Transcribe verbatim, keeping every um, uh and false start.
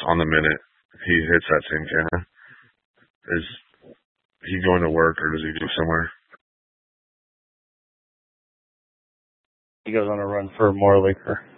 on the minute he hits that same camera? Is he going to work or does he go somewhere? He goes on a run for more liquor.